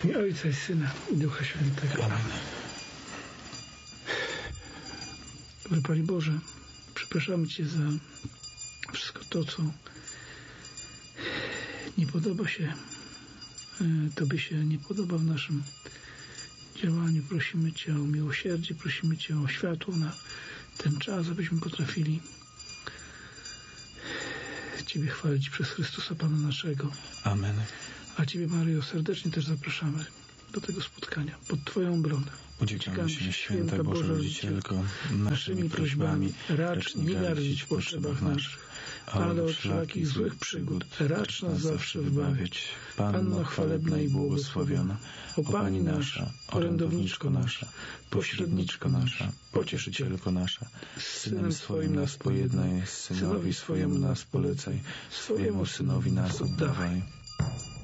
W imię Ojca i Syna i Ducha Świętego. Amen. Dobry Panie Boże, przepraszamy Cię za wszystko to, co nie podoba się, Tobie się nie podoba w naszym działaniu. Prosimy Cię o miłosierdzie, prosimy Cię o światło na ten czas, abyśmy potrafili Ciebie chwalić przez Chrystusa Pana naszego. Amen. A Ciebie, Maryjo, serdecznie też zapraszamy do tego spotkania pod Twoją obronę. Uciekamy się, Święta Boża Rodzicielko, naszymi prośbami racz nie gardzić w potrzebach naszych, ale od wszelakich złych przygód racz nas zawsze wybawiać. Panno chwalebna i błogosławiona, o Pani nasza, orędowniczko nasza, pośredniczko nasza, pocieszycielko nasza, z Synem swoim nas pojednaj, synowi swojemu nas polecaj, swojemu Synowi nas oddawaj.